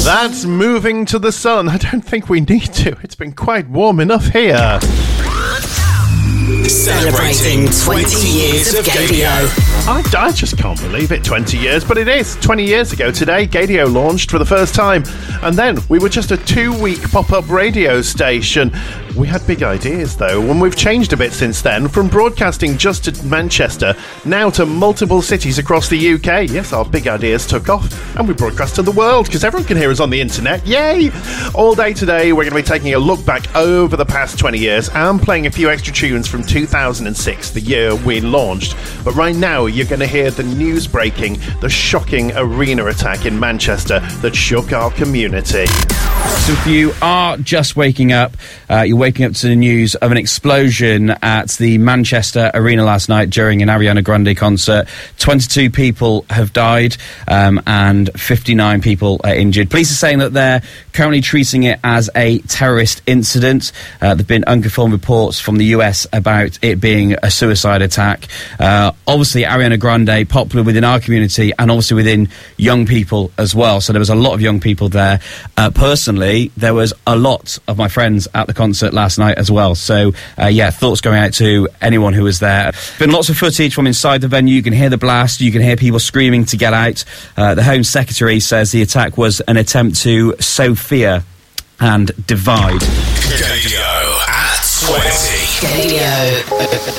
That's Moving to the Sun. I don't think we need to. It's been quite warm enough here. Celebrating 20 years of Gaydio. I just can't believe it, 20 years, but it is. 20 years ago today, Gaydio launched for the first time, and then we were just a 2-week pop-up radio station. We had big ideas, though, and we've changed a bit since then, from broadcasting just to Manchester, now to multiple cities across the UK. Yes, our big ideas took off, and we broadcast to the world, because everyone can hear us on the internet. Yay! All day today, we're going to be taking a look back over the past 20 years and playing a few extra tunes from 2006, the year we launched. But right now, you're going to hear the news breaking, the shocking arena attack in Manchester that shook our community. So if you are just waking up, you're waking up to the news of an explosion at the Manchester Arena last night during an Ariana Grande concert. 22 people have died and 59 people are injured. Police are saying that they're currently treating it as a terrorist incident. There have been unconfirmed reports from the US about it being a suicide attack. Obviously, Ariana Grande, popular within our community and obviously within young people as well. So there was a lot of young people there. Personally, there was a lot of my friends at the concert last night as well. So, thoughts going out to anyone who was there. Been lots of footage from inside the venue. You can hear the blast. You can hear people screaming to get out. The Home Secretary says the attack was an attempt to sow fear and divide. Gaydio at 20. Gaydio.